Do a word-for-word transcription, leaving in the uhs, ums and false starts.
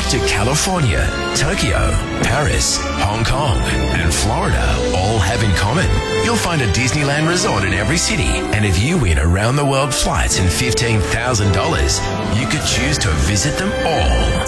to California, Tokyo, Paris, Hong Kong, and Florida all have in common. You'll find a Disneyland resort in every city, and if you win around the world flights and fifteen thousand dollars, you could choose to visit them all.